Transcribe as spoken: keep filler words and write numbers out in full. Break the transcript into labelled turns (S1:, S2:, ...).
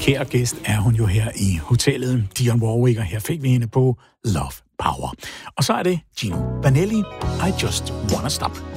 S1: kære gæst er hun jo her i hotellet, Dionne Warwick, og her fik vi hende på Love Power. Og så er det Gino Vanelli, I Just Wanna Stop.